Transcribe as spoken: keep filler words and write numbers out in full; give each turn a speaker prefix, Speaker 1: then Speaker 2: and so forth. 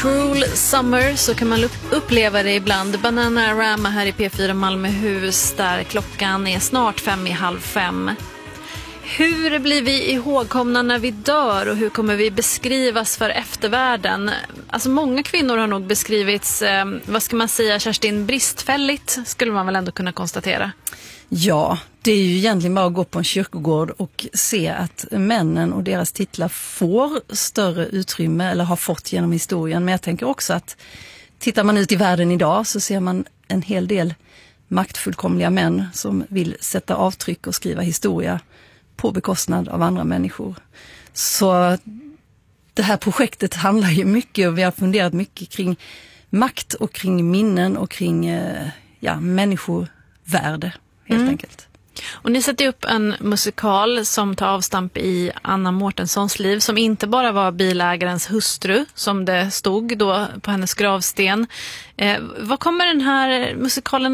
Speaker 1: Cruel Summer, så kan man uppleva det ibland. Bananarama här i P fyra Malmöhus, där klockan är snart fem i halv fem. Hur blir vi ihågkomna när vi dör och hur kommer vi beskrivas för eftervärlden? Alltså många kvinnor har nog beskrivits, eh, vad ska man säga, Kerstin, bristfälligt skulle man väl ändå kunna konstatera.
Speaker 2: Ja, det är ju egentligen bara att gå på en kyrkogård och se att männen och deras titlar får större utrymme eller har fått genom historien. Men jag tänker också att tittar man ut i världen idag så ser man en hel del maktfullkomliga män som vill sätta avtryck och skriva historia på bekostnad av andra människor. Så det här projektet handlar ju mycket, och vi har funderat mycket kring makt och kring minnen och kring ja, människovärde helt mm. enkelt.
Speaker 1: Och ni sätter upp en musikal som tar avstamp i Anna Mårtenssons liv, som inte bara var bilägarens hustru som det stod då på hennes gravsten. Eh, vad kommer den här musikalen